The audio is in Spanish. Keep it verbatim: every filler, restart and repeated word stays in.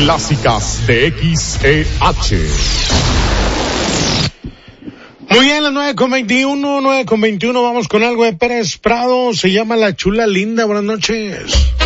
clásicas de X E H. Muy bien, las nueve con veintiuno, nueve con veintiuno, vamos con algo de Pérez Prado, se llama La Chula Linda. Buenas noches.